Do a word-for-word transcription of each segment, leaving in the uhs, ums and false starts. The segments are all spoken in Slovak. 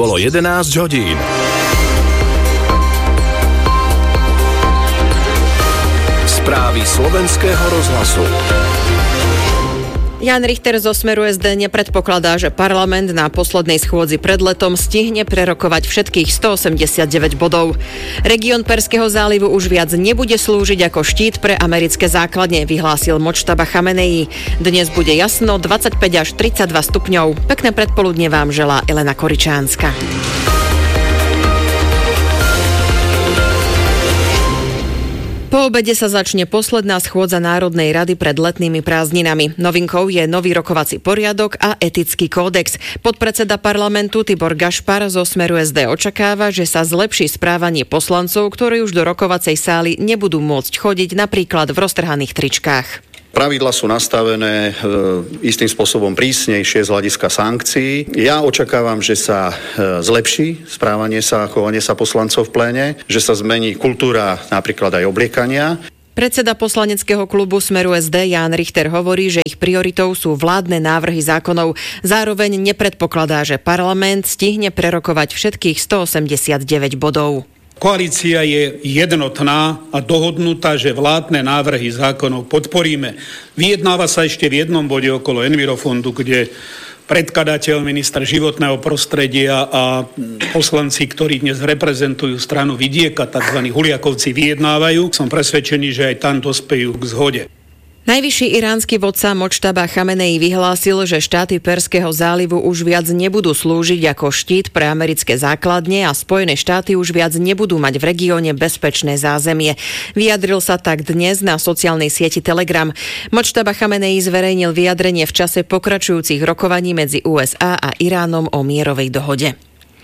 Bolo jedenásť hodín. Správy slovenského rozhlasu. Jan Richter zo Smeru es dé nepredpokladá, že parlament na poslednej schôdzi pred letom stihne prerokovať všetkých stoosemdesiatdeväť bodov. Región Perského zálivu už viac nebude slúžiť ako štít pre americké základne, vyhlásil Močtaba Chamenei. Dnes bude jasno, dvadsaťpäť až tridsaťdva stupňov. Pekné predpoludne vám želá Elena Koričánska. Po obede sa začne posledná schôdza Národnej rady pred letnými prázdninami. Novinkou je nový rokovací poriadok a etický kódex. Podpredseda parlamentu Tibor Gašpar zo Smeru es dé očakáva, že sa zlepší správanie poslancov, ktorí už do rokovacej sály nebudú môcť chodiť napríklad v roztrhaných tričkách. Pravidlá sú nastavené e, istým spôsobom prísnejšie z hľadiska sankcií. Ja očakávam, že sa e, zlepší správanie sa a chovanie sa poslancov v pléne, že sa zmení kultúra napríklad aj obliekania. Predseda poslaneckého klubu Smeru es dé Jan Richter hovorí, že ich prioritou sú vládne návrhy zákonov. Zároveň nepredpokladá, že parlament stihne prerokovať všetkých stoosemdesiatdeväť bodov. Koalícia je jednotná a dohodnutá, že vládne návrhy zákonov podporíme. Vyjednáva sa ešte v jednom bode okolo Envirofondu, kde predkladateľ, minister životného prostredia a poslanci, ktorí dnes reprezentujú stranu Vidieka, tzv. Huliakovci, vyjednávajú. Som presvedčený, že aj tam dospejú k zhode. Najvyšší iránsky vodca Močtaba Chamenei vyhlásil, že štáty Perského zálivu už viac nebudú slúžiť ako štít pre americké základne a Spojené štáty už viac nebudú mať v regióne bezpečné zázemie. Vyjadril sa tak dnes na sociálnej sieti Telegram. Močtaba Chamenei zverejnil vyjadrenie v čase pokračujúcich rokovaní medzi ú es á a Iránom o mierovej dohode.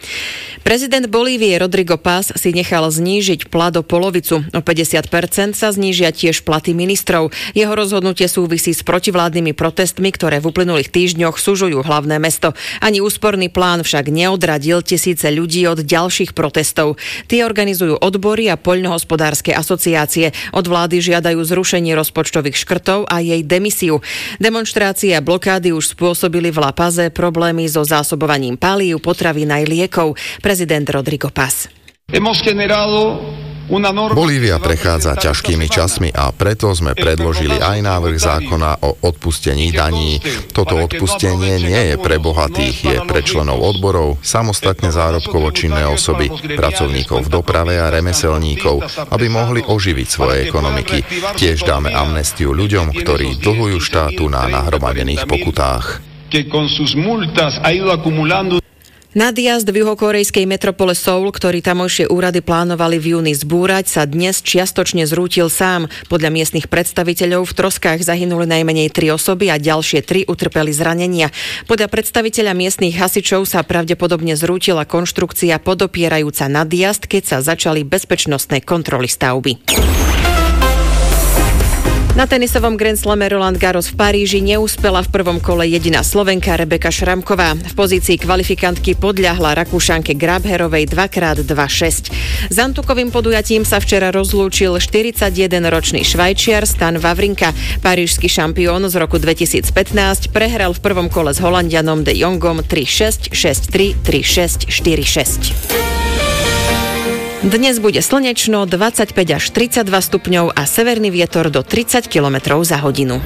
Prezident Bolívie Rodrigo Paz si nechal znížiť plat o polovicu. O päťdesiat percent sa znížia tiež platy ministrov. Jeho rozhodnutie súvisí s protivládnymi protestmi, ktoré v uplynulých týždňoch sužujú hlavné mesto. Ani úsporný plán však neodradil tisíce ľudí od ďalších protestov. Tie organizujú odbory a poľnohospodárske asociácie. Od vlády žiadajú zrušenie rozpočtových škrtov a jej demisiu. Demonštrácie a blokády už spôsobili v La Paze problémy so zásobovaním palív, potravín aj liekov. Prezident Rodrigo Paz. Bolívia prechádza ťažkými časmi a preto sme predložili aj návrh zákona o odpustení daní. Toto odpustenie nie je pre bohatých, je pre členov odborov, samostatne zárobkovo činné osoby, pracovníkov v doprave a remeselníkov, aby mohli oživiť svoje ekonomiky. Tiež dáme amnestiu ľuďom, ktorí dlhujú štátu na nahromadených pokutách. Nadjazd v juhokorejskej metropole Soul, ktorý tamojšie úrady plánovali v júni zbúrať, sa dnes čiastočne zrútil sám. Podľa miestnych predstaviteľov v troskách zahynuli najmenej tri osoby a ďalšie tri utrpeli zranenia. Podľa predstaviteľa miestnych hasičov sa pravdepodobne zrútila konštrukcia podopierajúca nadjazd, keď sa začali bezpečnostné kontroly stavby. Na tenisovom Grand Slame Roland Garros v Paríži neúspela v prvom kole jediná Slovenka Rebeka Šramková. V pozícii kvalifikantky podľahla Rakúšanke Grabherovej dva krát dva šesť. S Antukovým podujatím sa včera rozlúčil štyridsaťjedenročný Švajčiar Stan Wawrinka. Parížsky šampión z roku dvetisícpätnásť prehral v prvom kole s Holanďanom De Jongom tri šesť, šesť tri, tri šesť, štyri šesť. Dnes bude slnečno, dvadsaťpäť až tridsaťdva stupňov a severný vietor do tridsať kilometrov za hodinu.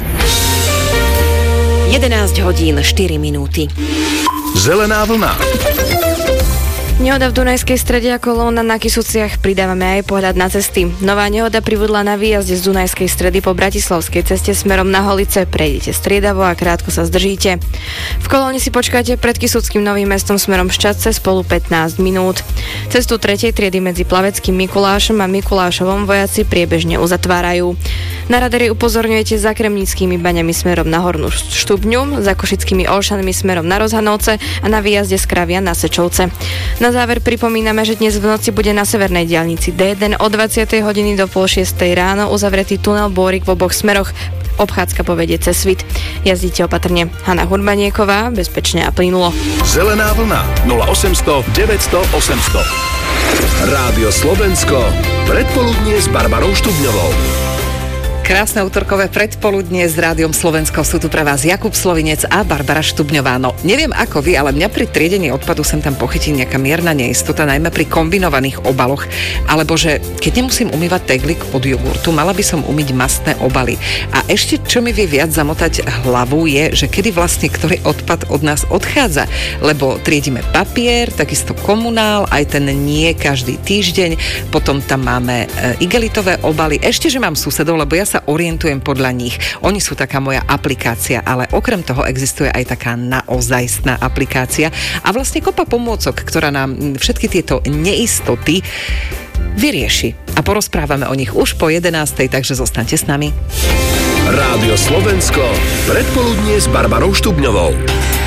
jedenásť hodín štyri minúty. Zelená vlna. Nehoda v Dunajskej strede a kolóna na Kysuciach, pridávame aj pohľad na cesty. Nová nehoda pribudla na výjazde z Dunajskej stredy po Bratislavskej ceste smerom na Holice. Prejdete striedavo a krátko sa zdržíte. V kolóne si počkáte pred Kysuckým Novým Mestom smerom Šťadce spolu pätnásť minút. Cestu tretej triedy medzi Plaveckým Mikulášom a Mikulášovom vojaci priebežne uzatvárajú. Na radari upozorňujete za Kremnickými baňami smerom na Hornú Štubňu, za Košickými Olšanmi smerom na Rozhanovce a na výjazde z Kravia na Sečovce. Na záver pripomíname, že dnes v noci bude na severnej diaľnici dé jeden od dvadsiatej hodiny do pol šiestej ráno uzavretý tunel Bórik v oboch smeroch. Obchádzka povedie cez Svit. Jazdíte opatrne. Hana Hurbanieková, bezpečne a plynulo. Zelená vlna nula osemsto deväťsto osemsto. Rádio Slovensko. Predpoludnie s Barbarou Štubňovou. Krásne útorkové predpoludnie s Rádiom Slovensko. Sú tu pre vás Jakub Slovinec a Barbara Štubňová. No, neviem ako vy, ale mňa pri triedení odpadu sem tam pochytí nejaká mierna neistota, najmä pri kombinovaných obaloch. Alebo že keď nemusím umývať teglik od jogurtu, mala by som umyť mastné obaly. A ešte, čo mi vie viac zamotať hlavu, je, že kedy vlastne ktorý odpad od nás odchádza. Lebo triedime papier, takisto komunál, aj ten nie každý týždeň. Potom tam máme e, igelitové obaly. Ešte, že mám susedov, lebo ja sa orientujem podľa nich. Oni sú taká moja aplikácia, ale okrem toho existuje aj taká naozajstná aplikácia a vlastne kopa pomôcok, ktorá nám všetky tieto neistoty vyrieši. A porozprávame o nich už po jedenástej, takže zostaňte s nami. Rádio Slovensko, predpoludnie s Barbarou Štubňovou.